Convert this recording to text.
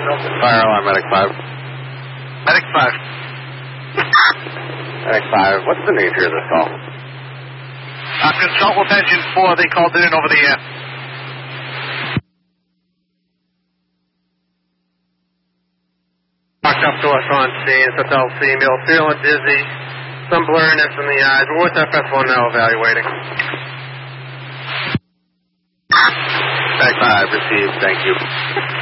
Fire alarm, Medic 5. Medic 5. Medic 5, what's the nature of this call? Consult with engine 4, they called it in over the air. Walked up to us on scene, it's Hotel C-Mill, feeling dizzy, some blurriness in the eyes. We're with FS1 now evaluating. Medic 5, received, thank you.